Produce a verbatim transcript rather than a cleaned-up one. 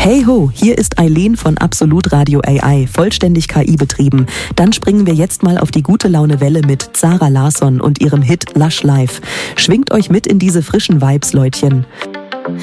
Hey ho, hier ist Eileen von Absolut Radio A I, vollständig K I betrieben. Dann springen wir jetzt mal auf die gute Laune Welle mit Zara Larsson und ihrem Hit Lush Life. Schwingt euch mit in diese frischen Vibes, Leutchen.